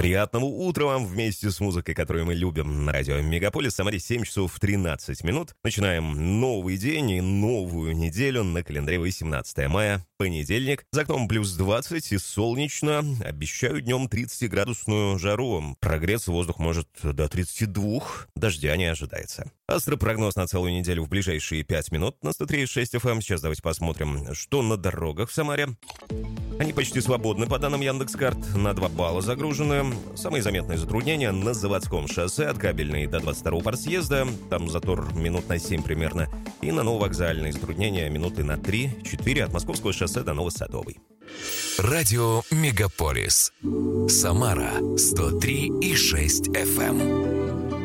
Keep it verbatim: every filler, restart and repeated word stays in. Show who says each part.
Speaker 1: Приятного утра вам вместе с музыкой, которую мы любим на радио Мегаполис. В Самаре семь часов тринадцать минут. Начинаем новый день и новую неделю. На календаре восемнадцатое мая, понедельник. За окном плюс двадцать и солнечно. Обещаю днем тридцатиградусную жару. Прогреться воздух может до тридцати двух. Дождя не ожидается. Астропрогноз на целую неделю в ближайшие пять минут на сто три и шесть эф эм. Сейчас давайте посмотрим, что на дорогах в Самаре. Они почти свободны, по данным Яндекс.Карт, на два балла загружены. Самые заметные затруднения на Заводском шоссе от Кабельной до двадцать второго партсъезда. Там затор минут на семь примерно. И на Нововокзальные затруднения минуты на три-четыре от Московского шоссе до Новосадовой.
Speaker 2: Радио Мегаполис. Самара сто три и шесть эф эм.